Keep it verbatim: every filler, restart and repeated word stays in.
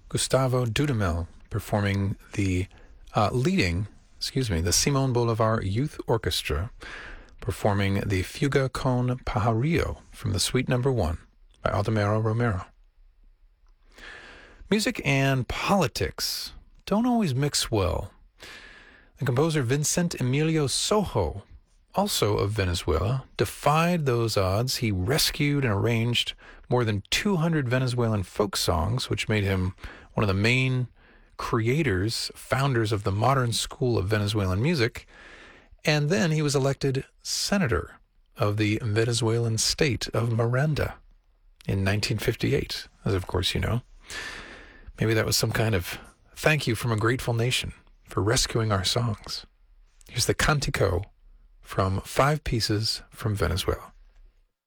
Gustavo Dudamel performing the uh, leading, excuse me, the Simon Bolivar Youth Orchestra performing the Fuga con Pajarillo from the Suite Number One by Aldemaro Romero. Music and politics don't always mix well. The composer Vincent Emilio Sojo, also of Venezuela, defied those odds. He rescued and arranged more than two hundred Venezuelan folk songs, which made him one of the main creators, founders of the modern school of Venezuelan music. And then he was elected senator of the Venezuelan state of Miranda in nineteen fifty-eight, as of course you know. Maybe that was some kind of thank you from a grateful nation for rescuing our songs. Here's the Cantico from Five Pieces from Venezuela.